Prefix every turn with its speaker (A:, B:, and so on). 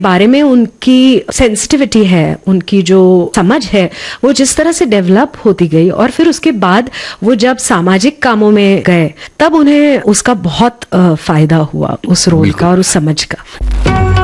A: बारे में उनकी सेंसिटिविटी है, उनकी जो समझ है वो जिस तरह से डेवलप होती गई, और फिर उसके बाद वो जब सामाजिक कामों में गए तब उन्हें उसका बहुत फायदा हुआ, उस रोल का और उस समझ का।